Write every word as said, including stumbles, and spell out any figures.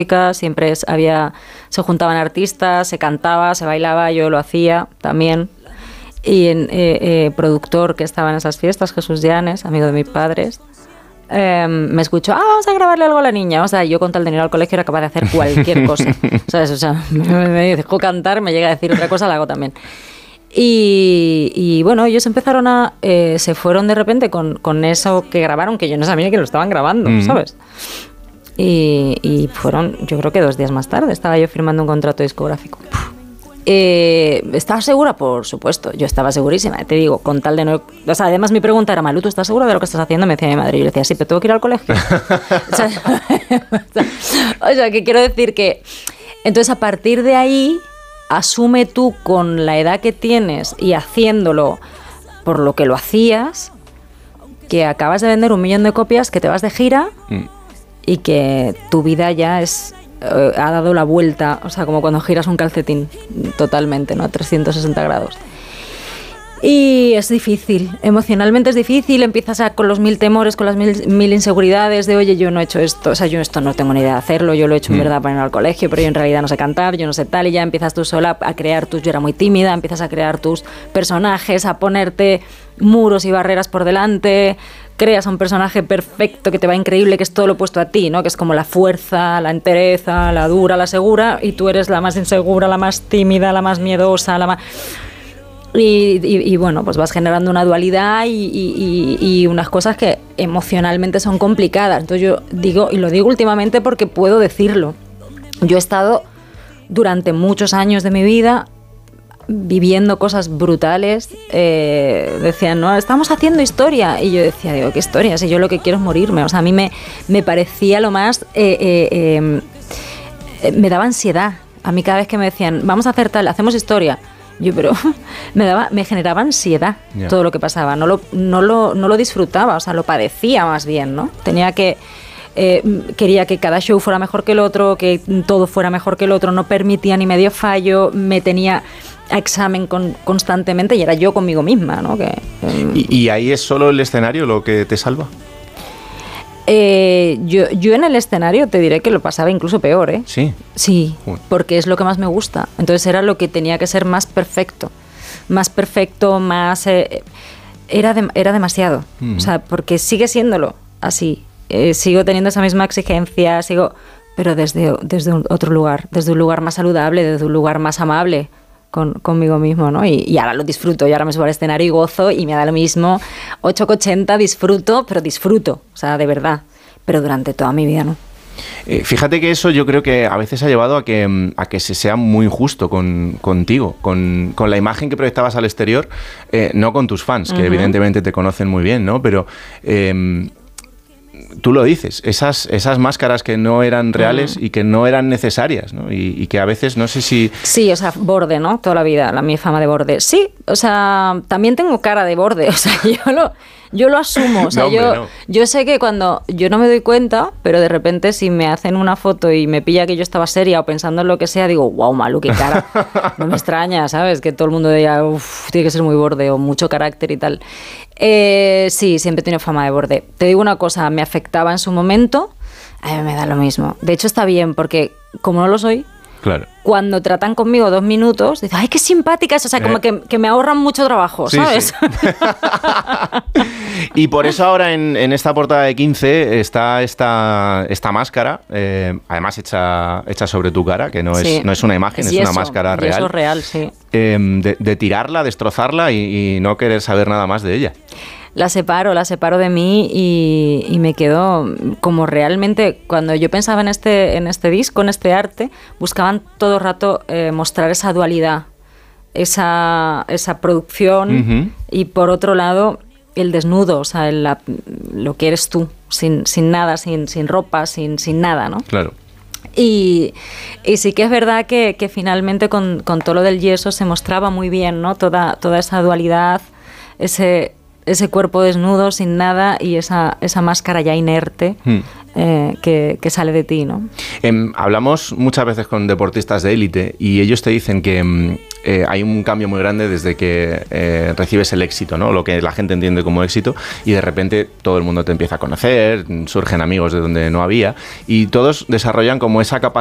siempre es, había, se juntaban artistas, se cantaba, se bailaba, yo lo hacía también. Y en, eh, eh, productor que estaba en esas fiestas, Jesús Llanes, amigo de mis padres, eh, me escuchó, ah, vamos a grabarle algo a la niña. O sea, yo con tal de ir al colegio era capaz de hacer cualquier cosa. ¿Sabes? O sea, me, me dejó cantar, me llega a decir otra cosa, la hago también. Y, y bueno, ellos empezaron a... Eh, se fueron de repente con, con eso que grabaron, que yo no sabía que lo estaban grabando, mm. ¿sabes? Y, y fueron, yo creo que dos días más tarde, estaba yo firmando un contrato discográfico. Eh, ¿Estás segura? Por supuesto, yo estaba segurísima, te digo, con tal de no... O sea, además mi pregunta era, Malú, ¿tú estás segura de lo que estás haciendo? Me decía mi madre, y yo le decía, sí, pero tengo que ir al colegio. o, sea, o sea, que quiero decir que... Entonces, a partir de ahí, asume tú con la edad que tienes y haciéndolo por lo que lo hacías, que acabas de vender un millón de copias, que te vas de gira... Mm. Y que tu vida ya es eh, ha dado la vuelta, o sea, como cuando giras un calcetín totalmente, ¿no? trescientos sesenta grados. Y es difícil, emocionalmente es difícil, empiezas a, con los mil temores, con las mil, mil inseguridades de, oye, yo no he hecho esto, o sea, yo esto no tengo ni idea de hacerlo, yo lo he hecho en mm. verdad para ir al colegio, pero yo en realidad no sé cantar, yo no sé tal, y ya empiezas tú sola a crear tus, yo era muy tímida, empiezas a crear tus personajes, a ponerte muros y barreras por delante, creas a un personaje perfecto que te va increíble, que es todo lo opuesto a ti, ¿no? Que es como la fuerza, la entereza, la dura, la segura, y tú eres la más insegura, la más tímida, la más miedosa, la más... Y, y, y bueno, pues vas generando una dualidad y, y, y unas cosas que emocionalmente son complicadas. Entonces yo digo, y lo digo últimamente porque puedo decirlo, yo he estado durante muchos años de mi vida viviendo cosas brutales, eh, decían, no, estamos haciendo historia, y yo decía, digo, ¿qué historia? Si yo lo que quiero es morirme, o sea, a mí me, me parecía lo más, eh, eh, eh, me daba ansiedad, a mí cada vez que me decían, vamos a hacer tal, hacemos historia, yo, pero me daba, me generaba ansiedad yeah. todo lo que pasaba, no lo, no lo, no lo disfrutaba, o sea, lo padecía más bien, ¿no? Tenía que Eh, quería que cada show fuera mejor que el otro, que todo fuera mejor que el otro, no permitía ni medio fallo, me tenía a examen con, constantemente y era yo conmigo misma, ¿no? Que, eh, ¿Y, ¿Y ahí es solo el escenario lo que te salva? Eh, yo, yo en el escenario te diré que lo pasaba incluso peor, ¿eh? Sí. Sí, Uy. porque es lo que más me gusta. Entonces era lo que tenía que ser más perfecto, más perfecto, más... Eh, era, de, era demasiado, mm. o sea, porque sigue siéndolo así. Eh, sigo teniendo esa misma exigencia, sigo, pero desde, desde un otro lugar, desde un lugar más saludable, desde un lugar más amable con, conmigo mismo, ¿no? Y, y ahora lo disfruto, y ahora me subo al escenario y gozo, y me da lo mismo, ocho que ochenta, disfruto, pero disfruto, o sea, de verdad, pero durante toda mi vida, ¿no? Eh, fíjate que eso yo creo que a veces ha llevado a que, a que se sea muy injusto con, contigo, con, con la imagen que proyectabas al exterior, eh, no con tus fans, que uh-huh. evidentemente te conocen muy bien, ¿no? Pero... Eh, tú lo dices, esas, esas máscaras que no eran reales mm. y que no eran necesarias, ¿no? Y, y que a veces no sé si... Sí, o sea, borde, ¿no? Toda la vida, la mi fama de borde. Sí, o sea, también tengo cara de borde, o sea, yo lo, yo lo asumo, o sea, no, hombre, yo, no. yo sé que cuando yo no me doy cuenta, pero de repente si me hacen una foto y me pilla que yo estaba seria o pensando en lo que sea, digo, wow, Malú, qué cara. No me extraña, ¿sabes? Que todo el mundo diga, uff, tiene que ser muy borde o mucho carácter y tal. Eh, sí, siempre he tenido fama de borde. Te digo una cosa, me afectaba en su momento, a mí me da lo mismo. De hecho está bien, porque como no lo soy, claro. cuando tratan conmigo dos minutos, dicen, ¡ay, qué simpática es! O sea, eh. como que, que me ahorran mucho trabajo, sí, ¿sabes? Sí. Y por eso ahora en, en esta portada de quince está esta, esta máscara, eh, además hecha, hecha sobre tu cara, que no es, sí. no es una imagen, es, es una máscara real. Eso es real, sí. Eh, de, de tirarla, destrozarla y, y no querer saber nada más de ella. La separo, la separo de mí y, y me quedo como realmente, cuando yo pensaba en este, en este disco, en este arte, buscaban todo el rato eh, mostrar esa dualidad, esa, esa producción uh-huh. y por otro lado el desnudo, o sea, el, la, lo que eres tú, sin, sin nada, sin, sin ropa, sin, sin nada, ¿no? Claro. Y, y sí que es verdad que, que finalmente con, con todo lo del yeso se mostraba muy bien, ¿no? Toda, toda esa dualidad, ese... ese cuerpo desnudo, sin nada, y esa, esa máscara ya inerte hmm. eh, que, que sale de ti, ¿no? Eh, hablamos muchas veces con deportistas de élite y ellos te dicen que eh, hay un cambio muy grande desde que eh, recibes el éxito, ¿no? Lo que la gente entiende como éxito, y de repente todo el mundo te empieza a conocer, surgen amigos de donde no había, y todos desarrollan como esa capacidad